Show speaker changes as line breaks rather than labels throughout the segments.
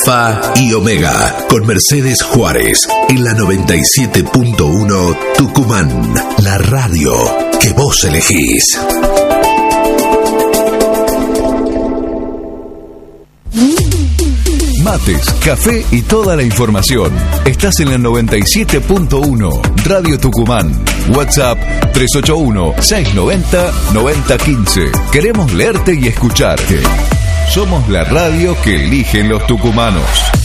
Alfa y Omega, con Mercedes Juárez, en la 97.1 Tucumán, la radio que vos elegís.
Mates, café y toda la información. Estás en la 97.1 Radio Tucumán. WhatsApp 381-690-9015. Queremos leerte y escucharte. Somos la radio que eligen los tucumanos.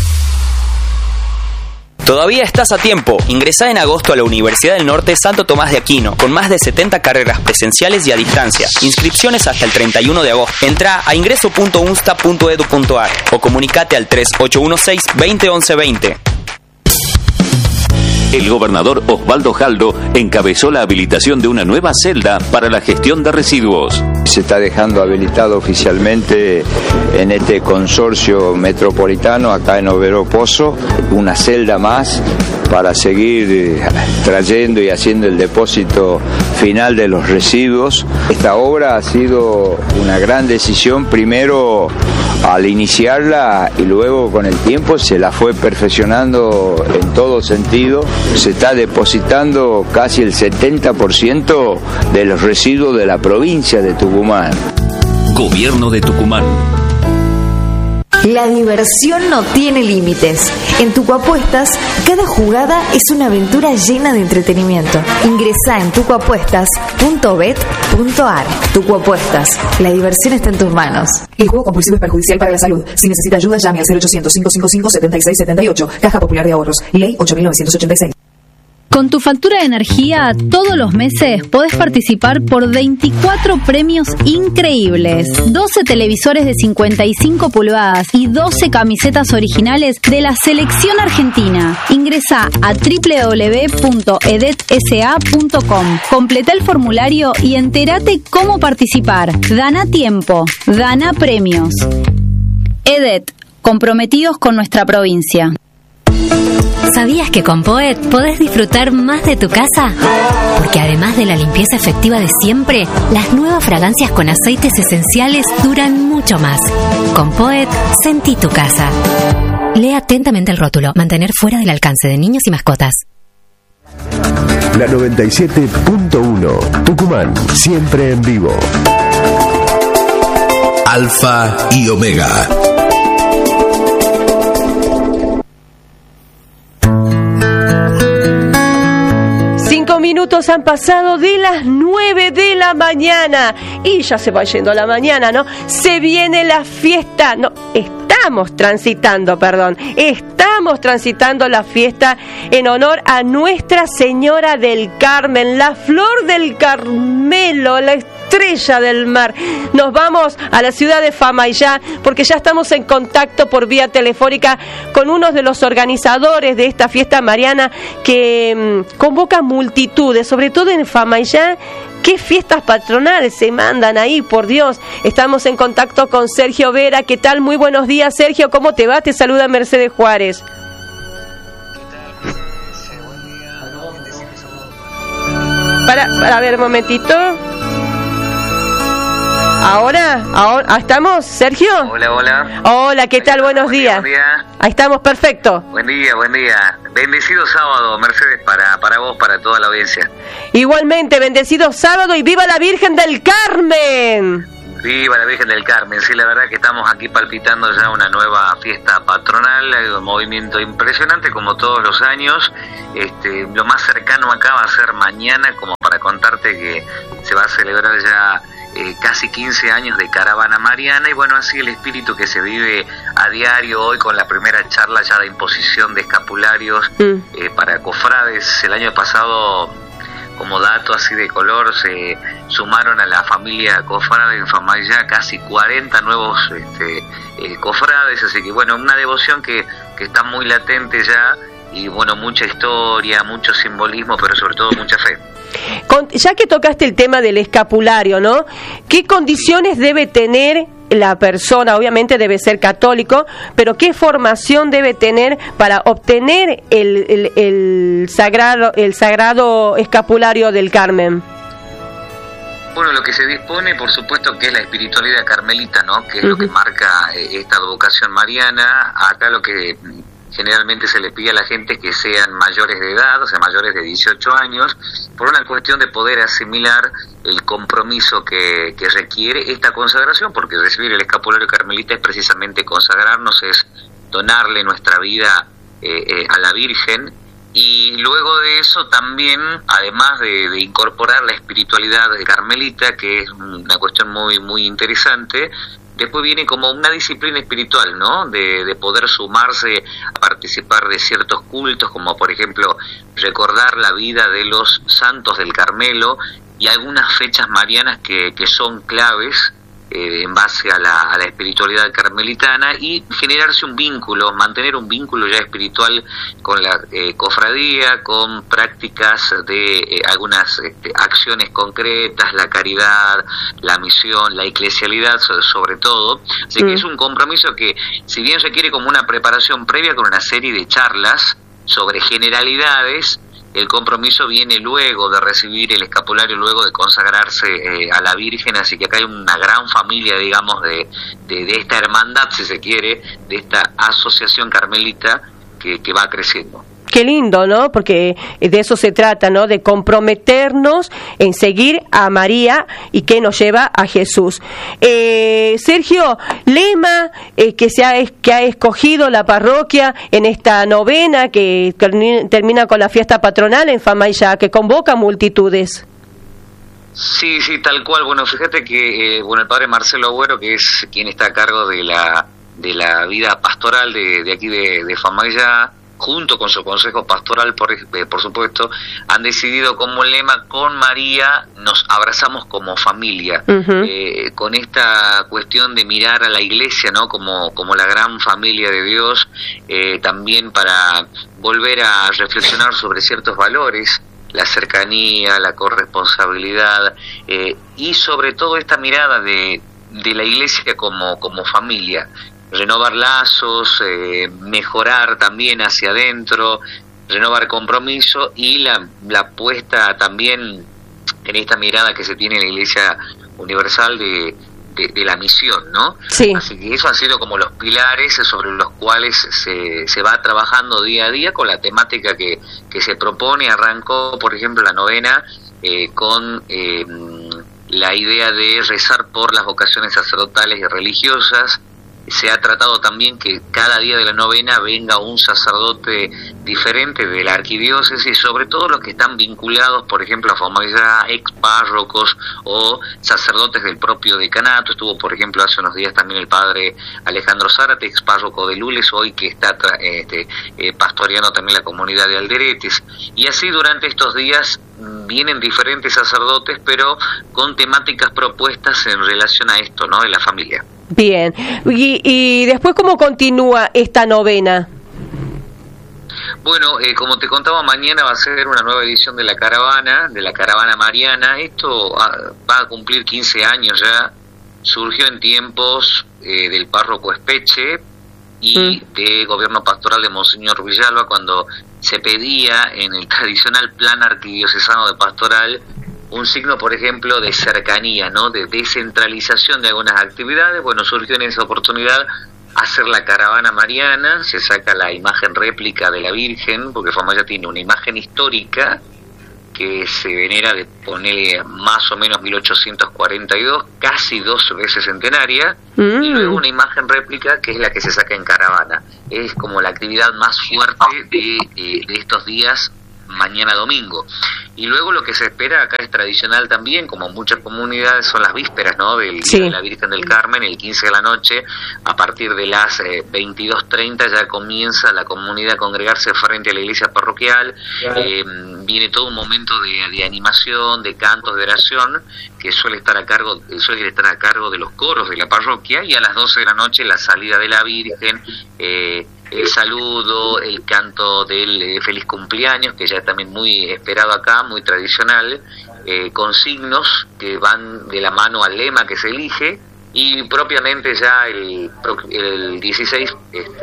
Todavía estás a tiempo. Ingresá en agosto a la Universidad del Norte Santo Tomás de Aquino, con más de 70 carreras presenciales y a distancia. Inscripciones hasta el 31 de agosto. Entrá a ingreso.unsta.edu.ar o comunicate al 3816-201120.
El gobernador Osvaldo Jaldo encabezó la habilitación de una nueva celda para la gestión de residuos.
Se está dejando habilitado oficialmente en este consorcio metropolitano, acá en Overo Pozo, una celda más para seguir trayendo y haciendo el depósito final de los residuos. Esta obra ha sido una gran decisión, primero al iniciarla y luego con el tiempo se la fue perfeccionando en todo sentido. Se está depositando casi el 70% de los residuos de la provincia de Tucumán.
Gobierno de Tucumán.
La diversión no tiene límites. En Tucuapuestas, cada jugada es una aventura llena de entretenimiento. Ingresá en tucuapuestas.bet.ar. Tucuapuestas, la diversión está en tus manos.
El juego compulsivo es perjudicial para la salud. Si necesita ayuda, llame al 0800-555-7678. Caja Popular de Ahorros. Ley 8.986.
Con tu factura de energía, todos los meses podés participar por 24 premios increíbles. 12 televisores de 55 pulgadas y 12 camisetas originales de la selección argentina. Ingresá a www.edetsa.com. Completá el formulario y entérate cómo participar. Gana tiempo, gana premios. EDET, comprometidos con nuestra provincia.
¿Sabías que con Poet podés disfrutar más de tu casa? Porque además de la limpieza efectiva de siempre, las nuevas fragancias con aceites esenciales duran mucho más. Con Poet, sentí tu casa. Lee atentamente el rótulo. Mantener fuera del alcance de niños y mascotas.
La 97.1 Tucumán, siempre en vivo. Alfa y Omega.
Minutos han pasado de las 9 de la mañana y ya se va yendo la mañana, ¿no? Se viene la fiesta, no, estamos transitando la fiesta en honor a Nuestra Señora del Carmen, la flor del Carmelo, la estrella del mar. Nos vamos a la ciudad de Famaillá porque ya estamos en contacto por vía telefónica con uno de los organizadores de esta fiesta mariana que convoca multitudes, sobre todo en Famaillá. ¿Qué fiestas patronales se mandan ahí, por Dios? Estamos en contacto con Sergio Vera. ¿Qué tal? Muy buenos días, Sergio. ¿Cómo te va? Te saluda Mercedes Juárez. Para ver un momentito. Ahora, ¿estamos, Sergio? Hola, ¿qué tal? Buenos días.
Buen día.
Ahí estamos, perfecto.
Buen día. Bendecido sábado, Mercedes, para vos, para toda la audiencia.
Igualmente, bendecido sábado y viva la Virgen del Carmen.
Viva la Virgen del Carmen. Sí, la verdad que estamos aquí palpitando ya una nueva fiesta patronal, hay un movimiento impresionante como todos los años. Lo más cercano acá va a ser mañana, como para contarte que se va a celebrar ya casi 15 años de caravana mariana, y bueno, así el espíritu que se vive a diario hoy con la primera charla ya de imposición de escapularios para cofrades. El año pasado, como dato así de color, se sumaron a la familia cofrade en Famaillá casi 40 nuevos cofrades, así que bueno, una devoción que está muy latente ya, y bueno, mucha historia, mucho simbolismo, pero sobre todo mucha fe.
Ya que tocaste el tema del escapulario, ¿no? ¿Qué condiciones debe tener la persona? Obviamente debe ser católico, pero ¿qué formación debe tener para obtener el sagrado escapulario del Carmen?
Bueno, lo que se dispone, por supuesto, que es la espiritualidad carmelita, ¿no? Que es lo que marca esta vocación mariana. Acá lo que generalmente se le pide a la gente es que sean mayores de edad, o sea, mayores de 18 años, por una cuestión de poder asimilar el compromiso que requiere esta consagración, porque recibir el escapulario carmelita es precisamente consagrarnos, es donarle nuestra vida a la Virgen. Y luego de eso también, además de incorporar la espiritualidad de carmelita, que es una cuestión muy muy interesante, después viene como una disciplina espiritual, ¿no? De poder sumarse a participar de ciertos cultos, como por ejemplo recordar la vida de los santos del Carmelo y algunas fechas marianas que son claves en base a la espiritualidad carmelitana, y generarse un vínculo, mantener un vínculo ya espiritual con la cofradía, con prácticas de algunas acciones concretas, la caridad, la misión, la eclesialidad sobre todo. Así que es un compromiso que, si bien requiere como una preparación previa con una serie de charlas sobre generalidades, el compromiso viene luego de recibir el escapulario, luego de consagrarse a la Virgen. Así que acá hay una gran familia, digamos, de esta hermandad, si se quiere, de esta asociación carmelita que va creciendo.
Qué lindo, ¿no? Porque de eso se trata, ¿no? De comprometernos en seguir a María y que nos lleva a Jesús. Sergio, lema que ha escogido la parroquia en esta novena que termina con la fiesta patronal en Famaillá, que convoca multitudes.
Sí, tal cual. Bueno, fíjate que el padre Marcelo Agüero, que es quien está a cargo de la vida pastoral de aquí de Famaillá, junto con su consejo pastoral, por supuesto, han decidido como lema: con María nos abrazamos como familia, con esta cuestión de mirar a la Iglesia, ¿no? como la gran familia de Dios, también para volver a reflexionar sobre ciertos valores, la cercanía, la corresponsabilidad, y sobre todo esta mirada de la Iglesia como familia. Renovar lazos, mejorar también hacia adentro, renovar compromiso y la puesta también en esta mirada que se tiene en la Iglesia Universal de la misión, ¿no? Sí. Así que eso han sido como los pilares sobre los cuales se va trabajando día a día con la temática que se propone. Arrancó, por ejemplo, la novena con la idea de rezar por las vocaciones sacerdotales y religiosas. Se ha tratado también que cada día de la novena venga un sacerdote diferente de la arquidiócesis, sobre todo los que están vinculados, por ejemplo, a Famaillá, ex párrocos o sacerdotes del propio decanato. Estuvo, por ejemplo, hace unos días también el padre Alejandro Zárate, ex párroco de Lules, hoy que está pastoreando también la comunidad de Alderetes. Y así durante estos días vienen diferentes sacerdotes, pero con temáticas propuestas en relación a esto, ¿no? De la familia.
Bien, y después, ¿cómo continúa esta novena?
Bueno, como te contaba, mañana va a ser una nueva edición de la caravana mariana. Esto va a cumplir 15 años ya. Surgió en tiempos del párroco Espeche y de gobierno pastoral de Monseñor Villalba, cuando se pedía en el tradicional plan arquidiocesano de pastoral un signo, por ejemplo, de cercanía, ¿no? De descentralización de algunas actividades. Bueno, surgió en esa oportunidad hacer la caravana mariana. Se saca la imagen réplica de la Virgen, porque Famaillá tiene una imagen histórica que se venera de ponerle más o menos 1842, casi 2 veces centenaria, y luego una imagen réplica que es la que se saca en caravana. Es como la actividad más fuerte de estos días, mañana domingo. Y luego lo que se espera acá es tradicional también, como muchas comunidades, son las vísperas, ¿no? Del Día de la Virgen del Carmen, el 15 de la noche, a partir de las 22:30 ya comienza la comunidad a congregarse frente a la iglesia parroquial. Viene todo un momento de animación, de cantos, de oración, que suele estar a cargo de los coros de la parroquia, y a las 12 de la noche la salida de la Virgen, el saludo, el canto del feliz cumpleaños, que ya es también muy esperado acá, muy tradicional, con signos que van de la mano al lema que se elige, Y propiamente ya el 16,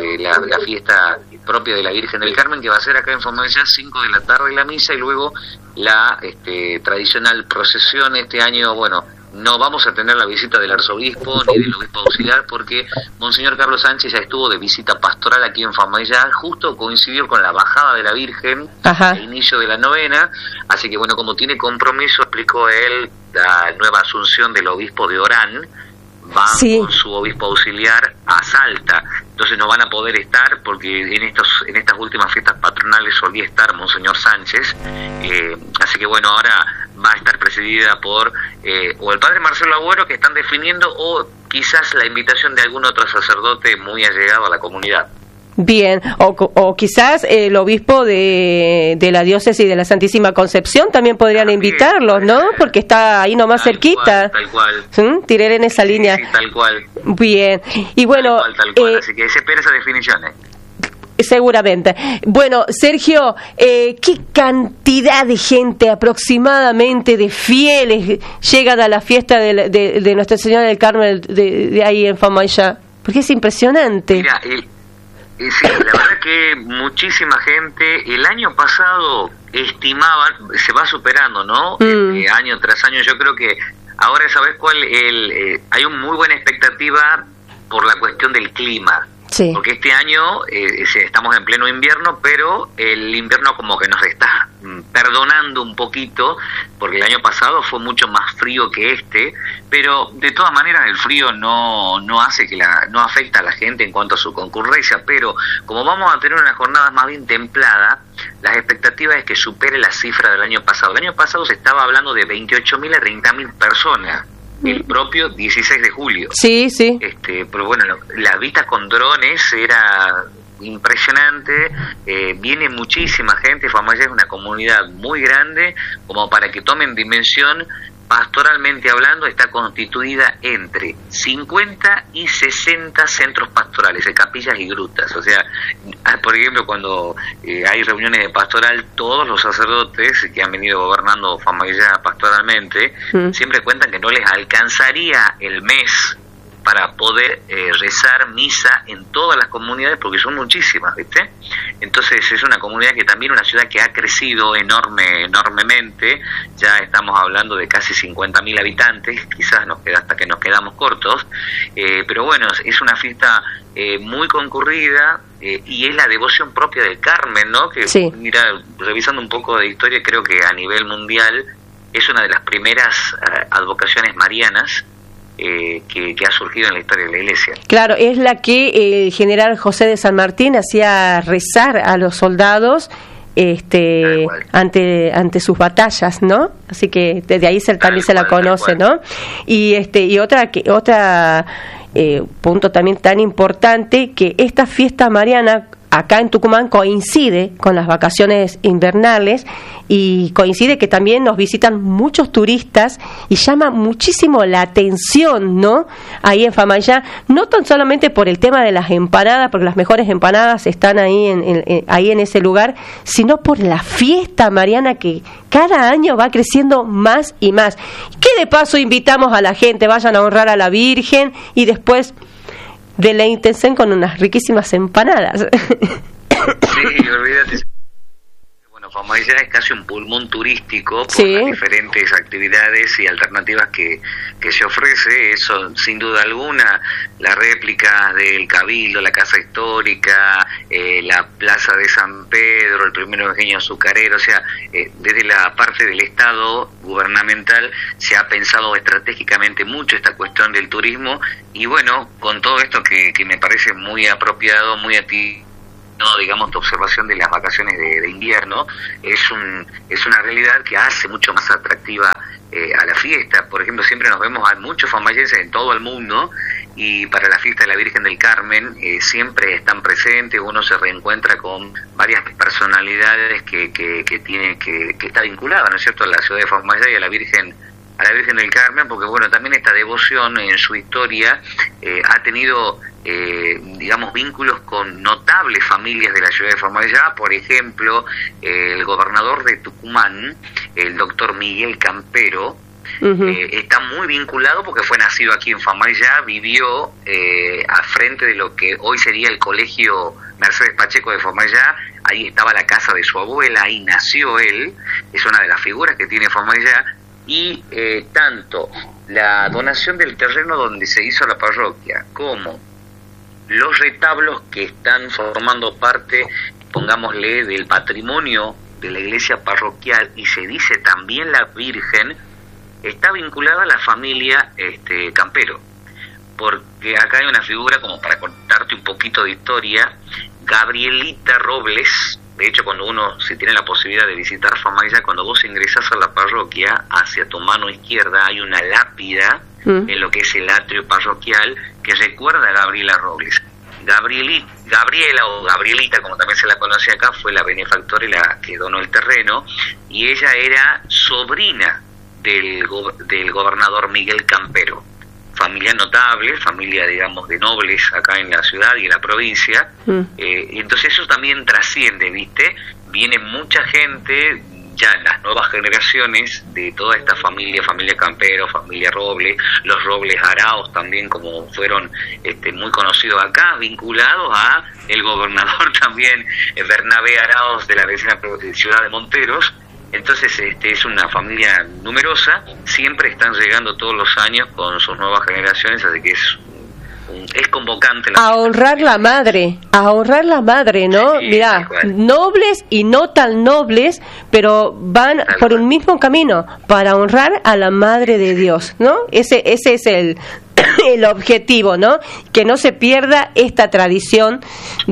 la fiesta propia de la Virgen del Carmen, que va a ser acá en Famaillá, 5 de la tarde la misa, y luego la tradicional procesión. Este año, bueno, no vamos a tener la visita del arzobispo ni del obispo auxiliar, porque Monseñor Carlos Sánchez ya estuvo de visita pastoral aquí en Famaillá, justo coincidió con la bajada de la Virgen, el inicio de la novena, así que bueno, como tiene compromiso, explicó él, la nueva asunción del obispo de Orán, van con su obispo auxiliar a Salta, entonces no van a poder estar porque en estas últimas fiestas patronales solía estar Monseñor Sánchez, así que bueno, ahora va a estar presidida por o el padre Marcelo Agüero, que están definiendo, o quizás la invitación de algún otro sacerdote muy allegado a la comunidad.
Bien, o quizás el obispo de la diócesis de la Santísima Concepción también podrían invitarlos, ¿no? Porque está ahí nomás cerquita.
Tal cual.
Tiré en esa línea.
Sí, tal cual.
Bien, y bueno...
Tal cual. Así que se espera esas definiciones.
Seguramente. Bueno, Sergio, ¿qué cantidad de gente aproximadamente de fieles llegan a la fiesta de Nuestra Señora del Carmen de ahí en Famaillá? Porque es impresionante.
Mira, sí, la verdad que muchísima gente. El año pasado estimaban, se va superando, ¿no? Año tras año. Yo creo que ahora, ¿sabes cuál? Hay una muy buena expectativa por la cuestión del clima. Sí. Porque este año estamos en pleno invierno, pero el invierno como que nos está perdonando un poquito, porque el año pasado fue mucho más frío que pero de todas maneras el frío no hace no afecta a la gente en cuanto a su concurrencia, pero como vamos a tener una jornada más bien templada, las expectativas es que supere la cifra del año pasado. El año pasado se estaba hablando de 28.000 a 30.000 personas. El propio 16 de julio.
Sí.
Pero bueno, la vista con drones era impresionante, viene muchísima gente. Famaillá es una comunidad muy grande, como para que tomen dimensión. Pastoralmente hablando, está constituida entre 50 y 60 centros pastorales, de capillas y grutas. O sea, por ejemplo, cuando hay reuniones de pastoral, todos los sacerdotes que han venido gobernando Famaillá pastoralmente, siempre cuentan que no les alcanzaría el mes para poder rezar misa en todas las comunidades, porque son muchísimas, ¿viste? Entonces es una comunidad que también, una ciudad que ha crecido enormemente. Ya estamos hablando de casi 50.000 habitantes, quizás hasta que nos quedamos cortos, pero bueno, es una fiesta muy concurrida, y es la devoción propia del Carmen, ¿no? Que mira, revisando un poco de historia, creo que a nivel mundial es una de las primeras advocaciones marianas que ha surgido en la historia de la Iglesia.
Claro, es la que el general José de San Martín hacía rezar a los soldados ante sus batallas, ¿no? Así que desde ahí también se la conoce, ¿no? Y otra punto también tan importante, que esta fiesta mariana acá en Tucumán coincide con las vacaciones invernales, y coincide que también nos visitan muchos turistas y llama muchísimo la atención, ¿no? Ahí en Famaillá, no tan solamente por el tema de las empanadas, porque las mejores empanadas están ahí en ese lugar, sino por la fiesta mariana que cada año va creciendo más y más. Que de paso invitamos a la gente, vayan a honrar a la Virgen y después deleítense con unas riquísimas empanadas.
Sí, olvídate. Bueno, Famaillá es casi un pulmón turístico por las diferentes actividades y alternativas que se ofrece. Eso, sin duda alguna, las réplicas del Cabildo, la Casa Histórica, la Plaza de San Pedro, el primero ingenio azucarero. O sea, desde la parte del Estado gubernamental se ha pensado estratégicamente mucho esta cuestión del turismo, y bueno, con todo esto que me parece muy apropiado, muy digamos, de observación de las vacaciones de invierno, es una realidad que hace mucho más atractiva a la fiesta. Por ejemplo, siempre nos vemos a muchos famaillenses en todo el mundo, y para la fiesta de la Virgen del Carmen siempre están presentes. Uno se reencuentra con varias personalidades que está vinculada, ¿no es cierto?, a la ciudad de Famaillá y a la Virgen del Carmen, porque bueno, también esta devoción en su historia ha tenido digamos, vínculos con notables familias de la ciudad de Famaillá. Por ejemplo, el gobernador de Tucumán, el doctor Miguel Campero, está muy vinculado porque fue nacido aquí en Famayllá, vivió al frente de lo que hoy sería el colegio Mercedes Pacheco de Famayllá. Ahí estaba la casa de su abuela, ahí nació él, es una de las figuras que tiene Famayllá. Y tanto la donación del terreno donde se hizo la parroquia como los retablos que están formando parte, pongámosle, del patrimonio de la iglesia parroquial, y se dice también la Virgen, está vinculada a la familia Campero, porque acá hay una figura, como para contarte un poquito de historia, Gabrielita Robles. De hecho, cuando uno, si tiene la posibilidad de visitar Famayllá, cuando vos ingresás a la parroquia, hacia tu mano izquierda hay una lápida en lo que es el atrio parroquial que recuerda a Gabriela Robles. Gabriela o Gabrielita, como también se la conoce acá, fue la benefactora y la que donó el terreno, y ella era sobrina del gobernador Miguel Campero. Familia notable, familia, digamos, de nobles acá en la ciudad y en la provincia. Entonces eso también trasciende, ¿viste? Viene mucha gente, ya las nuevas generaciones de toda esta familia Campero, familia Robles, los Robles Araos también, como fueron muy conocidos acá, vinculados a el gobernador también, Bernabé Araos, de la vecina ciudad de Monteros. Entonces es una familia numerosa, siempre están llegando todos los años con sus nuevas generaciones, así que es convocante.
A honrar la madre, ¿no? Sí, mirá, nobles y no tan nobles, pero van por un mismo camino, para honrar a la Madre de Dios, ¿no? Ese es el objetivo, ¿no? Que no se pierda esta tradición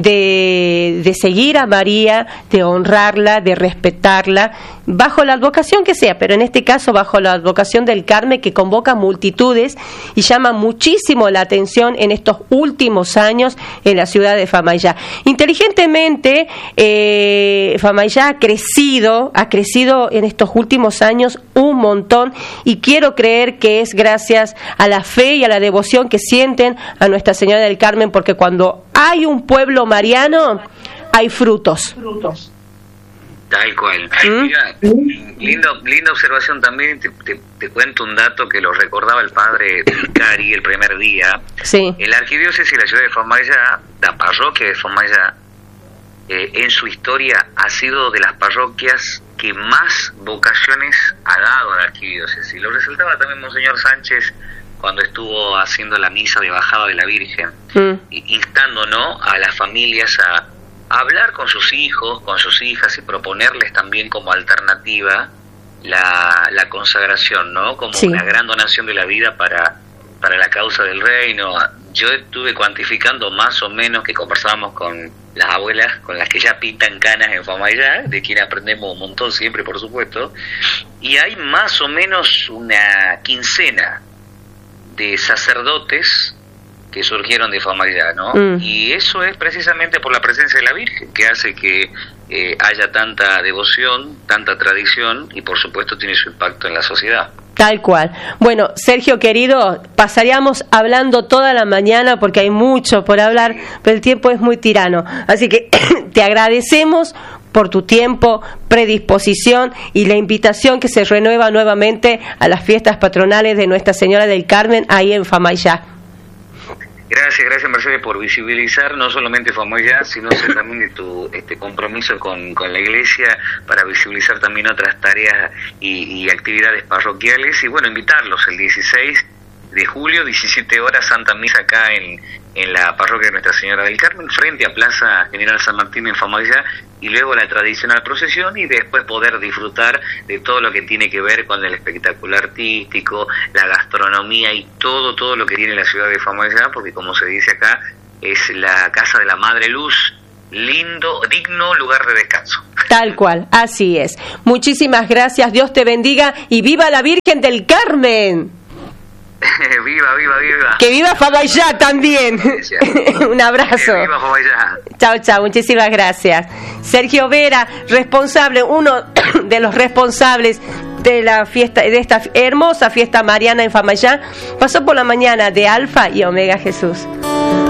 de seguir a María, de honrarla, de respetarla, bajo la advocación que sea, pero en este caso bajo la advocación del Carmen, que convoca multitudes y llama muchísimo la atención en estos últimos años en la ciudad de Famayllá. Inteligentemente, Famayllá ha crecido en estos últimos años un montón, y quiero creer que es gracias a la fe y a la devoción que sienten a Nuestra Señora del Carmen, porque cuando hay un pueblo mariano, hay frutos.
Tal cual. Mira, linda observación también. Te cuento un dato que lo recordaba el padre Vicari el primer día.
Sí.
En la arquidiócesis de la ciudad de Famayllá, la parroquia de Famayllá, en su historia ha sido de las parroquias que más vocaciones ha dado a la arquidiócesis. Y lo resaltaba también Monseñor Sánchez cuando estuvo haciendo la misa de bajada de la Virgen, instando, ¿no?, a las familias a hablar con sus hijos, con sus hijas, y proponerles también como alternativa la consagración, ¿no?, como una gran donación de la vida para la causa del reino. Yo estuve cuantificando más o menos, que conversábamos con las abuelas, con las que ya pintan canas en Famayllá, de quien aprendemos un montón siempre, por supuesto, y hay más o menos una quincena de sacerdotes que surgieron de Famayllá, ¿no? Y eso es precisamente por la presencia de la Virgen, que hace que haya tanta devoción, tanta tradición, y por supuesto tiene su impacto en la sociedad.
Tal cual. Bueno, Sergio querido, pasaríamos hablando toda la mañana porque hay mucho por hablar, pero el tiempo es muy tirano. Así que te agradecemos por tu tiempo, predisposición y la invitación que se renueva nuevamente a las fiestas patronales de Nuestra Señora del Carmen ahí en Famayllá.
Gracias Mercedes por visibilizar no solamente Famayllá, sino también de tu compromiso con la iglesia para visibilizar también otras tareas y actividades parroquiales. Y bueno, invitarlos el 16 de julio, 17 horas, Santa Misa acá en la parroquia de Nuestra Señora del Carmen, frente a Plaza General San Martín en Famayllá, y luego la tradicional procesión, y después poder disfrutar de todo lo que tiene que ver con el espectáculo artístico, la gastronomía y todo lo que tiene la ciudad de Famayllá, porque como se dice acá, es la casa de la Madre Luz, lindo, digno lugar de descanso.
Tal cual, así es. Muchísimas gracias, Dios te bendiga y viva la Virgen del Carmen.
Viva.
Que viva Famayllá también. Un abrazo.
Que viva Famayllá.
Chao, muchísimas gracias. Sergio Vera, responsable, uno de los responsables de la fiesta, de esta hermosa fiesta mariana en Famayllá, pasó por la mañana de Alfa y Omega Jesús.